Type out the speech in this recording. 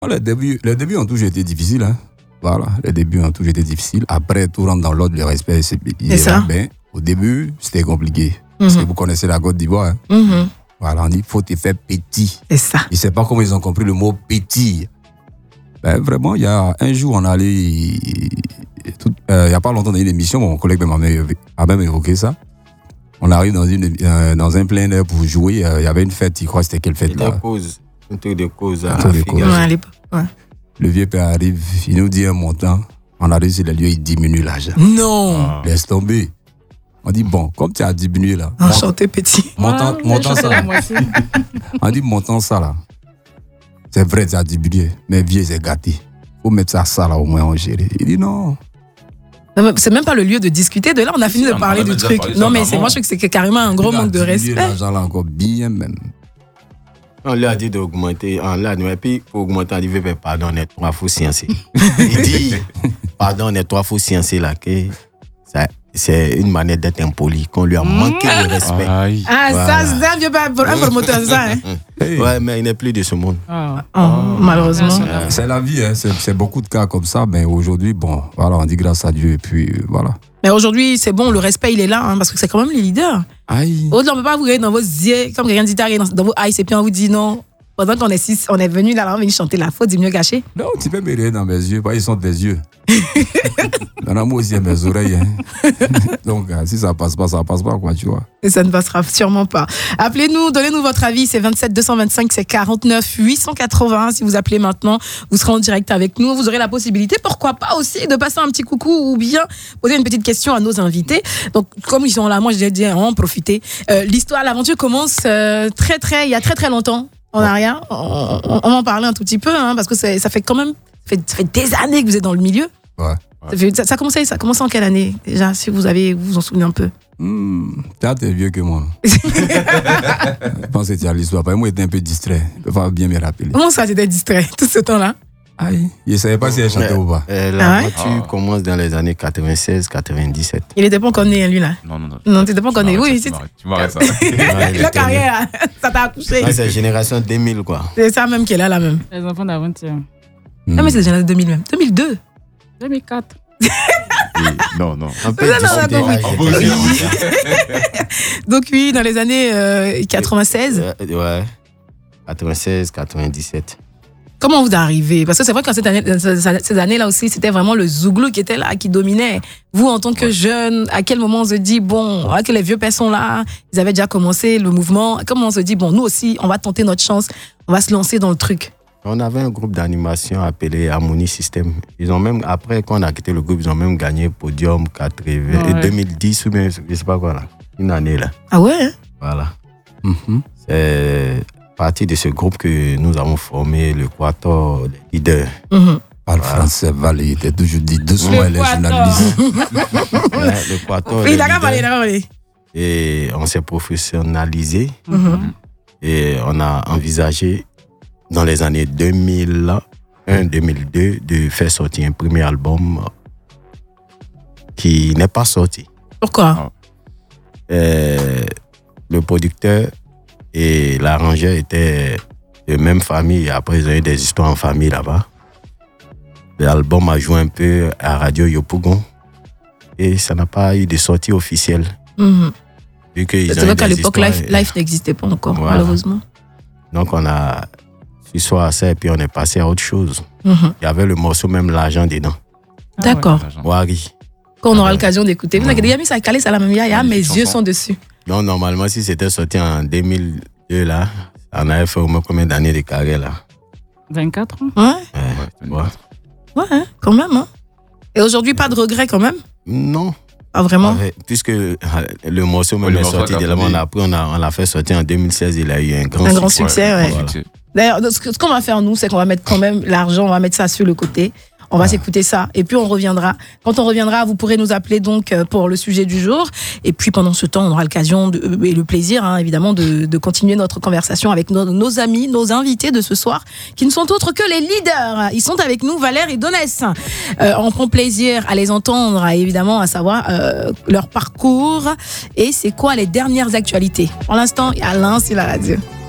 Les débuts ont toujours été difficiles. Hein. Voilà, les débuts ont toujours été difficiles. Après, tout rentre dans l'ordre, le respect, il est là. Ben, au début, c'était compliqué. Parce que vous connaissez la Côte d'Ivoire. Hein. Voilà, on dit qu'il faut te faire petit. C'est ça. Je ne sais pas comment ils ont compris le mot petit. Ben, vraiment, il y a un jour, on allait. Il n'y a pas longtemps, dans une émission, mon collègue a même évoqué ça. On arrive dans un plein air pour jouer. Il y avait une fête, il croit que c'était quelle fête là? Un truc de cause. Un truc de cause. Ouais, à l'époque. Ouais. Le vieux père arrive, il nous dit un montant. On arrive sur le lieu, il diminue l'argent. Non. Laisse tomber. On dit, bon, comme tu as diminué là. Enchanté petit. Montant ça là. On dit, montant ça là. C'est vrai, tu as diminué, mais vieux, c'est gâté. Faut mettre ça là au moins en gérer. Il dit non. C'est même pas le lieu de discuter. De là, on a fini de parler du truc. Non, mais moi, je trouve que c'est carrément un gros manque de respect. L'argent là encore bien même. On lui a dit d'augmenter. Et puis, pour augmenter, on dit, pardon, on est 3 fois sciencés. Il dit, pardon, on est 3 fois sciencés là. Que c'est une manière d'être impoli, qu'on lui a manqué de respect. Ça, c'est un vieux promoteur, ça. Hein? Ouais, mais il n'est plus de ce monde. Malheureusement. C'est la vie, hein. C'est beaucoup de cas comme ça, mais aujourd'hui, bon, voilà, on dit grâce à Dieu, et puis voilà. Mais aujourd'hui, c'est bon, le respect, il est là, hein, parce que c'est quand même les leaders. Au-delà, on ne peut pas vous regarder dans vos yeux, comme quelqu'un dit, dans vos eyes, et puis on vous dit non. Pendant qu'on est 6, on est venu là, on est venu chanter la faute, du mieux gâché. Non, tu peux me regarder dans mes yeux, ils sont des yeux. Moi aussi, mes oreilles. Hein. Donc, si ça passe pas, quoi, tu vois. Et ça ne passera sûrement pas. Appelez-nous, donnez-nous votre avis. C'est 27 225, c'est 49 880. Si vous appelez maintenant, vous serez en direct avec nous. Vous aurez la possibilité, pourquoi pas aussi, de passer un petit coucou ou bien poser une petite question à nos invités. Donc, comme ils sont là, moi, j'ai dit, en profiter. L'histoire, l'aventure commence il y a très longtemps. En arrière, on en parlait un tout petit peu, hein, parce que ça fait quand même, ça fait des années que vous êtes dans le milieu. Ouais. Ça a commencé en quelle année déjà, si vous vous en souvenez un peu? T'es vieux que moi. Je pense que tu as l'histoire. Moi, j'étais un peu distrait. Je peux pas bien me rappeler. Comment ça, tu étais distrait tout ce temps-là? Je ne savais pas si elle chantait ou pas. L'aventure commence dans les années 96-97. Il n'était pas encore né, lui, là? Non. Non, tu n'étais pas encore né. Oui, tu m'arrêtes ça. La carrière, ça t'a accouché. C'est la génération 2000, quoi. C'est ça même qui est là même. Les enfants d'avant-hier. Ah, mais c'est la génération 2000 même. 2002. 2004. Non. Un peu Donc oui, dans les années 96. Ouais. 96, 97. Comment vous arrivez? Parce que c'est vrai que ces années-là aussi, c'était vraiment le zouglou qui était là, qui dominait. Vous, en tant que jeune, à quel moment on se dit, bon, que les vieux pères sont là, ils avaient déjà commencé le mouvement. Comment on se dit, bon, nous aussi, on va tenter notre chance, on va se lancer dans le truc? On avait un groupe d'animation appelé Harmonie System. Ils ont même, après, quand on a quitté le groupe, ils ont même gagné Podium 80, et 2010 ou bien, je sais pas quoi là. Une année là. Ah ouais? Voilà. C'est à partir de ce groupe que nous avons formé le Quator des leaders. Parle français, Valé, il était toujours dit doucement, les journalistes. Le Quator. Oui, d'accord, allez. Et on s'est professionnalisé. Et on a envisagé, dans les années 2001-2002, de faire sortir un premier album qui n'est pas sorti. Pourquoi? Le producteur et l'arrangeur étaient de même famille. Après, ils ont eu des histoires en famille là-bas. L'album a joué un peu à Radio Yopougon et ça n'a pas eu de sortie officielle. C'est vrai qu'à l'époque, Life n'existait pas encore, malheureusement. Donc, on a su soit à ça et puis on est passé à autre chose. Il y avait le morceau, même l'argent dedans. D'accord. Wari. Quand on aura l'occasion d'écouter. Vous avez mis ça calé, ça la même mes yeux sont dessus. Donc, normalement, si c'était sorti en 2002, là, on avait fait au moins combien d'années de carrière, là? 24 ans. Ouais, quand même. Hein. Et aujourd'hui, pas de regret quand même? Non. Ah, vraiment? Puisque le morceau même est sorti de là, on l'a fait sortir en 2016, il a eu un grand succès. Ouais. Voilà. D'ailleurs, ce qu'on va faire, nous, c'est qu'on va mettre quand même l'argent, on va mettre ça sur le côté. On va s'écouter ça et puis on reviendra. Quand on reviendra, vous pourrez nous appeler donc pour le sujet du jour. Et puis pendant ce temps, on aura l'occasion et le plaisir, hein, évidemment, de continuer notre conversation avec nos amis, nos invités de ce soir, qui ne sont autres que les leaders. Ils sont avec nous, Valère et Donès. On prend plaisir à les entendre, évidemment, à savoir leur parcours et c'est quoi les dernières actualités. Pour l'instant, il y a l'un sur la radio.